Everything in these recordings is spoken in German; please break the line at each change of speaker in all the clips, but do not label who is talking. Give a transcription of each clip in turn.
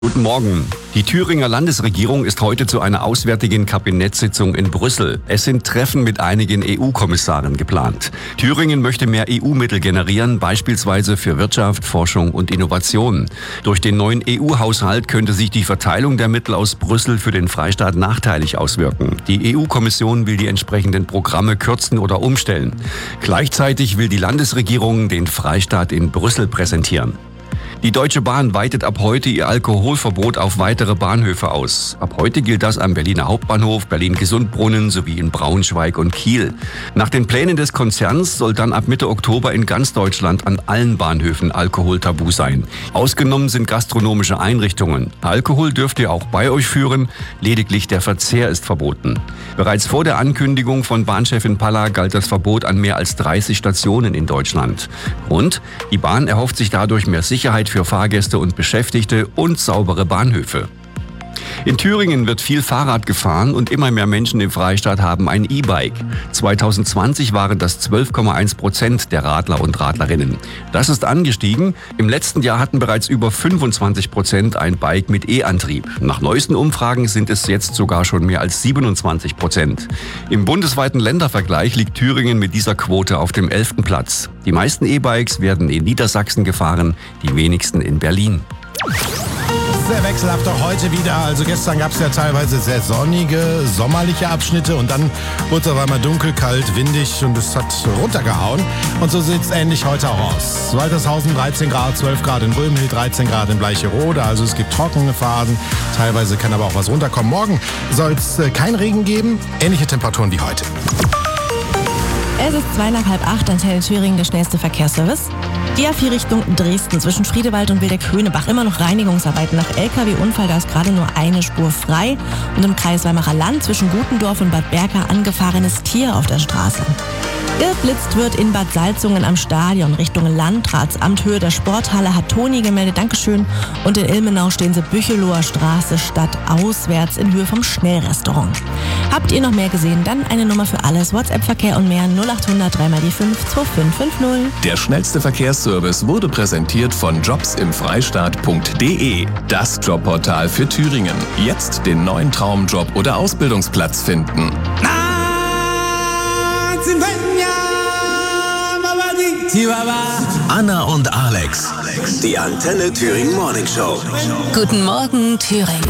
Guten Morgen. Die Thüringer Landesregierung ist heute zu einer auswärtigen Kabinettssitzung in Brüssel. Es sind Treffen mit einigen EU-Kommissaren geplant. Thüringen möchte mehr EU-Mittel generieren, beispielsweise für Wirtschaft, Forschung und Innovation. Durch den neuen EU-Haushalt könnte sich die Verteilung der Mittel aus Brüssel für den Freistaat nachteilig auswirken. Die EU-Kommission will die entsprechenden Programme kürzen oder umstellen. Gleichzeitig will die Landesregierung den Freistaat in Brüssel präsentieren. Die Deutsche Bahn weitet ab heute ihr Alkoholverbot auf weitere Bahnhöfe aus. Ab heute gilt das am Berliner Hauptbahnhof, Berlin-Gesundbrunnen sowie in Braunschweig und Kiel. Nach den Plänen des Konzerns soll dann ab Mitte Oktober in ganz Deutschland an allen Bahnhöfen Alkoholtabu sein. Ausgenommen sind gastronomische Einrichtungen. Alkohol dürft ihr auch bei euch führen, lediglich der Verzehr ist verboten. Bereits vor der Ankündigung von Bahnchefin Palla galt das Verbot an mehr als 30 Stationen in Deutschland. Und die Bahn erhofft sich dadurch mehr Sicherheit für Fahrgäste und Beschäftigte und saubere Bahnhöfe. In Thüringen wird viel Fahrrad gefahren und immer mehr Menschen im Freistaat haben ein E-Bike. 2020 waren das 12,1% der Radler und Radlerinnen. Das ist angestiegen. Im letzten Jahr hatten bereits über 25% ein Bike mit E-Antrieb. Nach neuesten Umfragen sind es jetzt sogar schon mehr als 27%. Im bundesweiten Ländervergleich liegt Thüringen mit dieser Quote auf dem 11. Platz. Die meisten E-Bikes werden in Niedersachsen gefahren, die wenigsten in Berlin.
Sehr wechselhaft auch heute wieder. Also gestern gab es ja teilweise sehr sonnige, sommerliche Abschnitte und dann wurde es auf einmal dunkel, kalt, windig und es hat runtergehauen. Und so sieht es ähnlich heute auch aus. Waltershausen 13 Grad, 12 Grad in Römhild, 13 Grad in Bleicherode. Also es gibt trockene Phasen, teilweise kann aber auch was runterkommen. Morgen soll es keinen Regen geben, ähnliche Temperaturen wie heute.
Es ist 7:45, Antenne Thüringen, der schnellste Verkehrsservice. Die A4 Richtung Dresden zwischen Friedewald und Wildeck-Höhnebach. Immer noch Reinigungsarbeiten nach LKW-Unfall. Da ist gerade nur eine Spur frei. Und im Kreis Weimarer Land zwischen Gutendorf und Bad Berka angefahrenes Tier auf der Straße. Geblitzt wird in Bad Salzungen am Stadion Richtung Landratsamt. Höhe der Sporthalle hat Toni gemeldet. Dankeschön. Und in Ilmenau stehen sie Bücheloher Straße stadtauswärts in Höhe vom Schnellrestaurant. Habt ihr noch mehr gesehen? Dann eine Nummer für alles. WhatsApp-Verkehr und mehr 0800 3x5 2550.
Der schnellste Verkehrsservice wurde präsentiert von jobsimfreistaat.de. Das Jobportal für Thüringen. Jetzt den neuen Traumjob oder Ausbildungsplatz finden.
Anna und Alex, die Antenne Thüringen Morning Show.
Guten Morgen, Thüringen.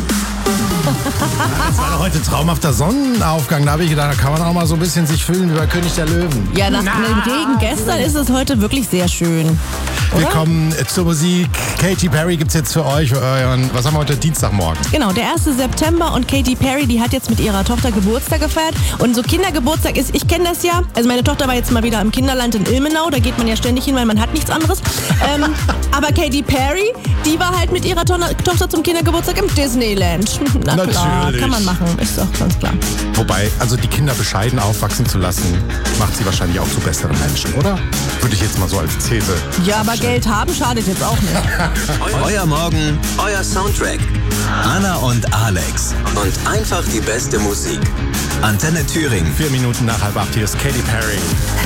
Das war doch heute traumhafter Sonnenaufgang. Da habe ich gedacht, da kann man auch mal so ein bisschen sich fühlen wie bei König der Löwen.
Ja, nach dem Regen gestern ist es heute wirklich sehr schön. Oder?
Wir kommen zur Musik. Katy Perry gibt's jetzt für euch. Was haben wir heute? Dienstagmorgen.
Genau, der 1. September und Katy Perry, die hat jetzt mit ihrer Tochter Geburtstag gefeiert. Und so Kindergeburtstag ist, ich kenne das ja. Also meine Tochter war jetzt mal wieder im Kinderland in Ilmenau. Da geht man ja ständig hin, weil man hat nichts anderes. Aber Katy Perry, die war halt mit ihrer Tochter zum Kindergeburtstag im Disneyland. Na klar,
natürlich.
kann man machen, ist doch ganz klar.
Wobei, also die Kinder bescheiden aufwachsen zu lassen, macht sie wahrscheinlich auch zu besseren Menschen, oder? Würde ich jetzt mal so als These.
Ja, aber Geld haben schadet jetzt auch nicht.
Euer Morgen, euer Soundtrack. Anna und Alex. Und einfach die beste Musik. Antenne Thüringen.
4 Minuten nach 7:30, hier ist Katy Perry.